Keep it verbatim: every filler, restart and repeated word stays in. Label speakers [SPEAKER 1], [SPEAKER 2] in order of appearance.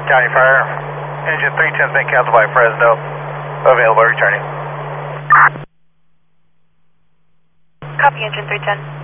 [SPEAKER 1] County Fire. Engine three ten has been canceled by Fresno. Available returning.
[SPEAKER 2] Copy, Engine three ten.